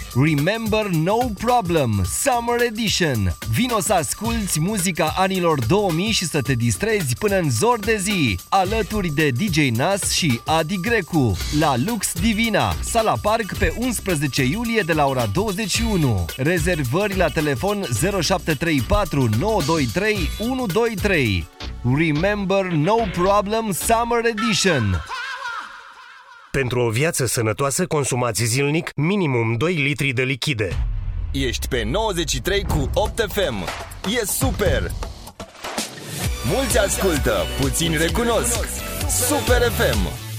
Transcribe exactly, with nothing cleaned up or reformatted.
Remember No Problem Summer Edition. Vino să asculți muzica anilor două mii și să te distrezi până în zor de zi, alături de D J Nas și Adi Grecu, la Lux Divina, Sala Park, pe unsprezece iulie de la ora douăzeci și unu. Rezervări la telefon zero șapte trei patru nouă doi trei unu doi trei. Remember No Problem Summer Edition. Pentru o viață sănătoasă, consumați zilnic minimum doi litri de lichide. Ești pe nouăzeci și trei cu opt F M. E super! Mulți ascultă, puțini recunosc. Super F M.